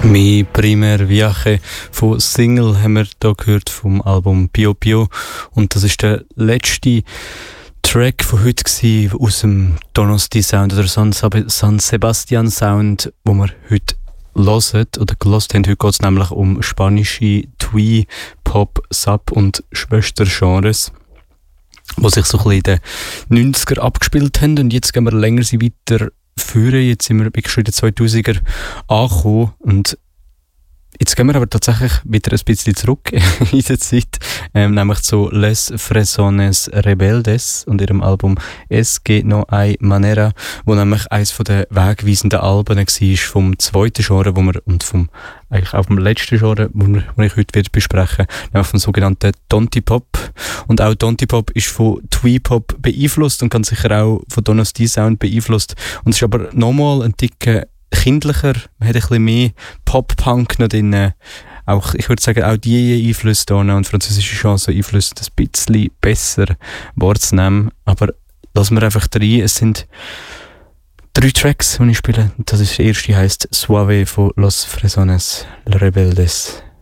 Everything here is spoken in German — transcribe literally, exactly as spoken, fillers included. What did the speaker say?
Mi primer Viaje von Single haben wir hier gehört vom Album Pio Pio. Und das ist der letzte Track von heute gewesen, aus dem Donosti Sound oder San, San Sebastian Sound, wo wir heute hören oder gehört haben. Heute geht es nämlich um spanische Twee, Pop, Sub und Schwestergenres, die sich so ein bisschen in den neunziger abgespielt haben. Und jetzt gehen wir länger sie weiter führen. Jetzt sind wir wirklich schon in den zweitausender angekommen und jetzt gehen wir aber tatsächlich wieder ein bisschen zurück in der Zeit, ähm, nämlich zu Les Fresones Rebeldes und ihrem Album Es que no hay manera, wo nämlich eines von den wegweisenden Alben war vom zweiten Genre, wo wir, und vom, eigentlich auch vom letzten Genre, wo, wir, wo ich heute wieder besprechen, nämlich vom sogenannten Tontipop. Und auch Tontipop ist von Twee-Pop beeinflusst und kann sicher auch von Donosti Sound beeinflusst. Und es ist aber nochmal ein dicker kindlicher, man hat ein bisschen mehr Pop-Punk noch drin. Auch, ich würde sagen, auch die Einflüsse da und französische Chancen Einflüsse ein bisschen besser wahrzunehmen. Aber lassen wir einfach rein. Es sind drei Tracks, die ich spiele. Das ist der erste, heisst Suave von Los Fresones Rebeldes.